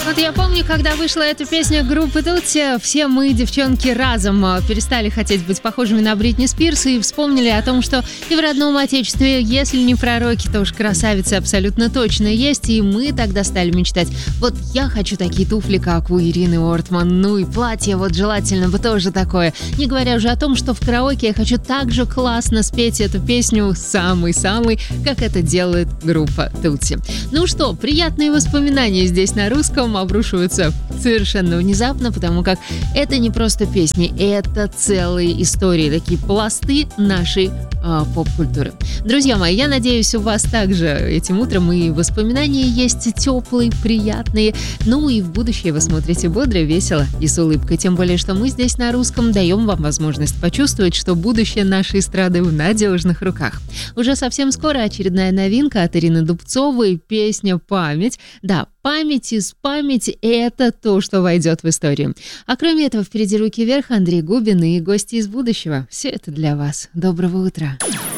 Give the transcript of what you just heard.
Вот я помню, когда вышла эта песня группы Тутси, все мы, девчонки, разом перестали хотеть быть похожими на Бритни Спирс и вспомнили о том, что и в родном отечестве, если не пророки, то уж красавицы абсолютно точно есть, и мы тогда стали мечтать. Вот я хочу такие туфли, как у Ирины Ортман, ну и платье вот желательно бы тоже такое. Не говоря уже о том, что в караоке я хочу так же классно спеть эту песню самый-самый, как это делает группа Тутси. Ну что, приятные воспоминания здесь на русском обрушиваются совершенно внезапно, потому как это не просто песни, это целые истории, такие пласты нашей поп-культуры. Друзья мои, я надеюсь, у вас также этим утром и воспоминания есть теплые, приятные, ну и в будущее вы смотрите бодро, весело и с улыбкой, тем более, что мы здесь на русском даем вам возможность почувствовать, что будущее нашей эстрады в надежных руках. Уже совсем скоро очередная новинка от Ирины Дубцовой, песня «Память». Да, память из памяти – это то, что войдет в историю. А кроме этого, впереди «Руки вверх», Андрей Губин и гости из будущего. Все это для вас. Доброго утра.